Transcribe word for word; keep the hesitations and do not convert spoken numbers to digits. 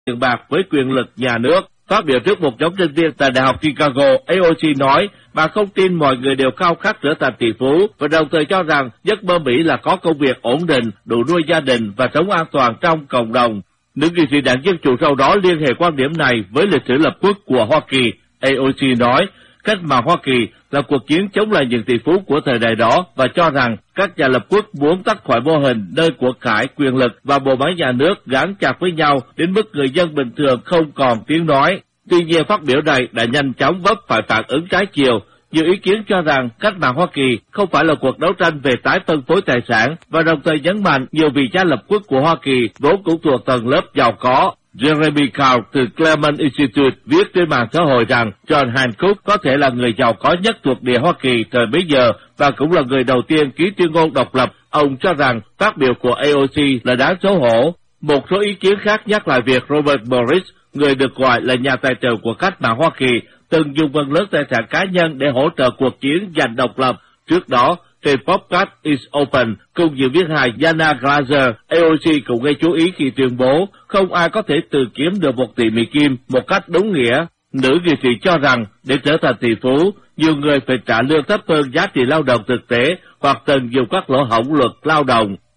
tiền bạc với quyền lực nhà nước. Phát biểu trước một nhóm sinh viên tại Đại học Chicago, a o xê nói bà không tin mọi người đều khao khát trở thành tỷ phú và đồng thời cho rằng giấc mơ Mỹ là có công việc ổn định, đủ nuôi gia đình và sống an toàn trong cộng đồng. Nữ nghị sĩ đảng Dân Chủ sau đó liên hệ quan điểm này với lịch sử lập quốc của Hoa Kỳ. a o xê nói cách mạng Hoa Kỳ là cuộc chiến chống lại những tỷ phú của thời đại đó và cho rằng các nhà lập quốc muốn tách khỏi mô hình nơi của cải, quyền lực và bộ máy nhà nước gắn chặt với nhau đến mức người dân bình thường không còn tiếng nói. Tuy nhiên, phát biểu này đã nhanh chóng vấp phải phản ứng trái chiều. Nhiều ý kiến cho rằng cách mạng Hoa Kỳ không phải là cuộc đấu tranh về tái phân phối tài sản và đồng thời nhấn mạnh nhiều vị cha lập quốc của Hoa Kỳ vốn cũng thuộc tầng lớp giàu có. Jeremy Carl từ Claremont Institute viết trên mạng xã hội rằng John Hancock có thể là người giàu có nhất thuộc địa Hoa Kỳ thời bấy giờ và cũng là người đầu tiên ký tuyên ngôn độc lập. Ông cho rằng phát biểu của a o xê là đáng xấu hổ. Một số ý kiến khác nhắc lại việc Robert Morris, người được gọi là nhà tài trợ của cách mạng Hoa Kỳ, từng dùng phần lớn tài sản cá nhân để hỗ trợ cuộc chiến giành độc lập. Trước đó, trên podcast is Open, cùng diễn viên hài Jana Glazer, a o xê cũng gây chú ý khi tuyên bố không ai có thể tự kiếm được một tỷ Mỹ Kim một cách đúng nghĩa. Nữ nghị sĩ cho rằng để trở thành tỷ phú, nhiều người phải trả lương thấp hơn giá trị lao động thực tế hoặc tận dụng các lỗ hổng luật lao động.